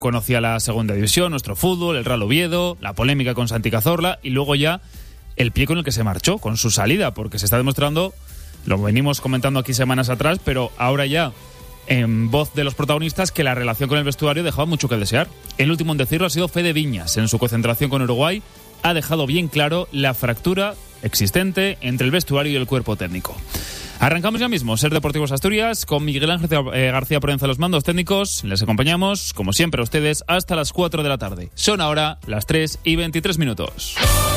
conocía la segunda división, nuestro fútbol, el Real Oviedo, la polémica con Santi Cazorla y luego ya el pie con el que se marchó, con su salida, porque se está demostrando, lo venimos comentando aquí semanas atrás, pero ahora ya en voz de los protagonistas, que la relación con el vestuario dejaba mucho que desear. El último en decirlo ha sido Fede Viñas. En su concentración con Uruguay ha dejado bien claro la fractura existente entre el vestuario y el cuerpo técnico. Arrancamos ya mismo, Ser Deportivos Asturias, con Miguel Ángel García Provenza, los mandos técnicos. Les acompañamos, como siempre, a ustedes hasta las 4 de la tarde. Son ahora las 3:23.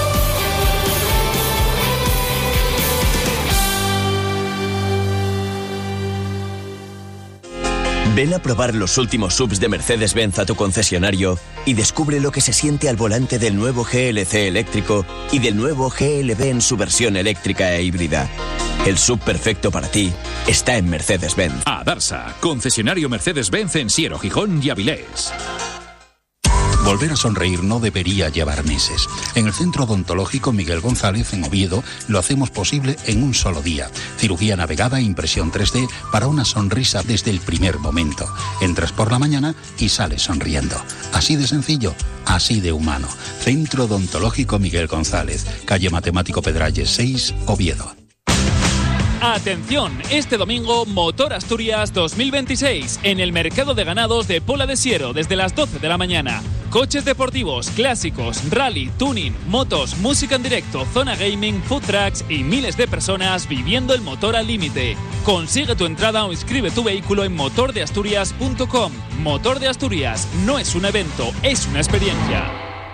Ven a probar los últimos SUVs de Mercedes-Benz a tu concesionario y descubre lo que se siente al volante del nuevo GLC eléctrico y del nuevo GLB en su versión eléctrica e híbrida. El SUV perfecto para ti está en Mercedes-Benz. Adarsa, concesionario Mercedes-Benz en Siero, Gijón y Avilés. Volver a sonreír no debería llevar meses. En el Centro Odontológico Miguel González, en Oviedo, lo hacemos posible en un solo día. Cirugía navegada e impresión 3D para una sonrisa desde el primer momento. Entras por la mañana y sales sonriendo. Así de sencillo, así de humano. Centro Odontológico Miguel González, calle Matemático Pedralles 6, Oviedo. Atención, este domingo Motor Asturias 2026 en el Mercado de Ganados de Pola de Siero desde las 12 de la mañana. Coches deportivos, clásicos, rally, tuning, motos, música en directo, zona gaming, food trucks y miles de personas viviendo el motor al límite. Consigue tu entrada o inscribe tu vehículo en motordeasturias.com. Motor de Asturias no es un evento, es una experiencia.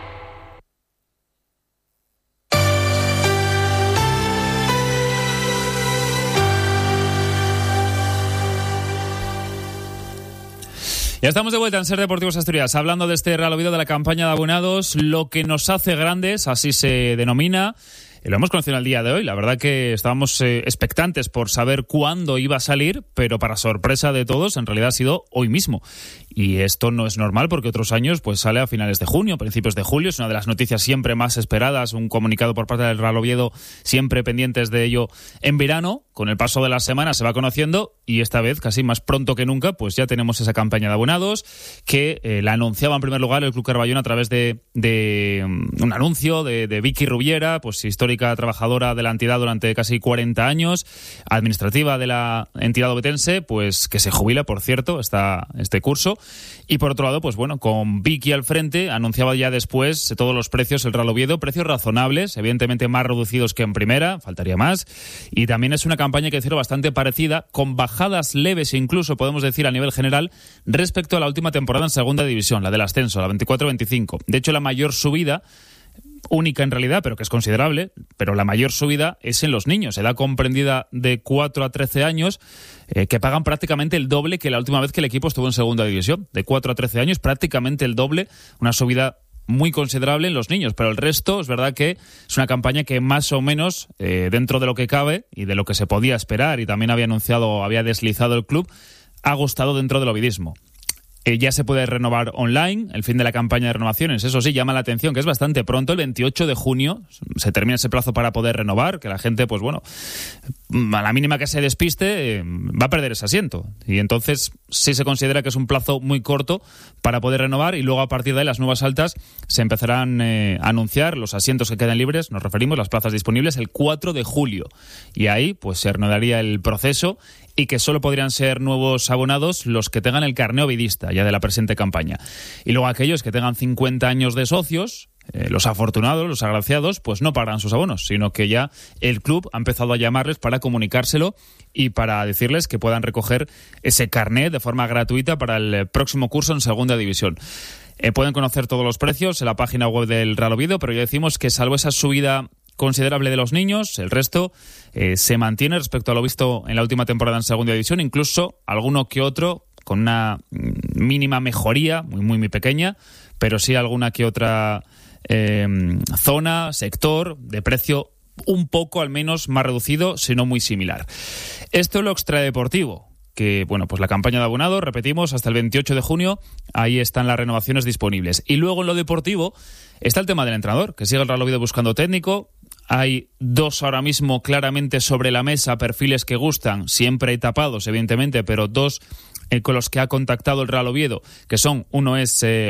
Ya estamos de vuelta en Ser Deportivos Asturias, hablando de este Real Oviedo, de la campaña de abonados, lo que nos hace grandes, así se denomina. Lo hemos conocido en el día de hoy. La verdad que estábamos expectantes por saber cuándo iba a salir, pero para sorpresa de todos, en realidad ha sido hoy mismo. Y esto no es normal porque otros años pues sale a finales de junio, principios de julio. Es una de las noticias siempre más esperadas, un comunicado por parte del Real Oviedo, siempre pendientes de ello en verano. Con el paso de las semanas se va conociendo y esta vez, casi más pronto que nunca, pues ya tenemos esa campaña de abonados que la anunciaba en primer lugar el Club Carballón a través de un anuncio de Vicky Rubiera, pues histórica trabajadora de la entidad durante casi 40 años, administrativa de la entidad obetense, pues que se jubila, por cierto, este curso. Y por otro lado, pues bueno, con Vicky al frente, anunciaba ya después todos los precios el Real Oviedo, precios razonables, evidentemente más reducidos que en primera, faltaría más. Y también es una campaña que decirlo bastante parecida, con bajadas leves incluso, podemos decir, a nivel general, respecto a la última temporada en segunda división, la del ascenso, la 24-25. De hecho, la mayor subida, única en realidad, pero que es considerable, pero la mayor subida es en los niños, edad comprendida de 4 a 13 años, que pagan prácticamente el doble que la última vez que el equipo estuvo en segunda división. De 4 a 13 años, prácticamente el doble, una subida muy considerable en los niños, pero el resto es verdad que es una campaña que más o menos, dentro de lo que cabe y de lo que se podía esperar, y también había deslizado el club, ha gustado dentro del ovidismo. Ya se puede renovar online, el fin de la campaña de renovaciones, eso sí, llama la atención que es bastante pronto, el 28 de junio se termina ese plazo para poder renovar, que la gente, pues bueno, a la mínima que se despiste va a perder ese asiento, y entonces sí se considera que es un plazo muy corto para poder renovar, y luego a partir de ahí las nuevas altas se empezarán a anunciar, los asientos que quedan libres, nos referimos, las plazas disponibles el 4 de julio, y ahí pues se renovaría el proceso, y que solo podrían ser nuevos abonados los que tengan el carné ovidista ya de la presente campaña. Y luego aquellos que tengan 50 años de socios, los afortunados, los agraciados, pues no pagarán sus abonos, sino que ya el club ha empezado a llamarles para comunicárselo y para decirles que puedan recoger ese carné de forma gratuita para el próximo curso en segunda división. Pueden conocer todos los precios en la página web del Real Oviedo, pero ya decimos que salvo esa subida considerable de los niños, el resto se mantiene respecto a lo visto en la última temporada en segunda división, incluso alguno que otro con una mínima mejoría, muy pequeña, pero sí alguna que otra zona, sector de precio un poco al menos más reducido, si no muy similar. Esto es lo extradeportivo, que bueno, pues la campaña de abonados, repetimos, hasta el 28 de junio, ahí están las renovaciones disponibles. Y luego en lo deportivo está el tema del entrenador, que sigue el Real Oviedo buscando técnico. Hay 2 ahora mismo claramente sobre la mesa, perfiles que gustan, siempre hay tapados, evidentemente, pero 2 con los que ha contactado el Real Oviedo, que son, uno es